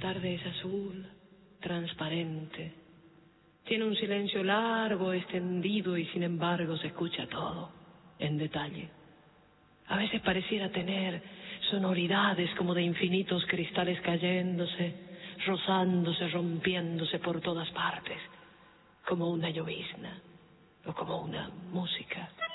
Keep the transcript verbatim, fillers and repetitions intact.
tarde es azul, transparente. Tiene un silencio largo, extendido, y sin embargo se escucha todo, en detalle. A veces pareciera tener sonoridades como de infinitos cristales cayéndose, rozándose, rompiéndose por todas partes, como una llovizna o como una música.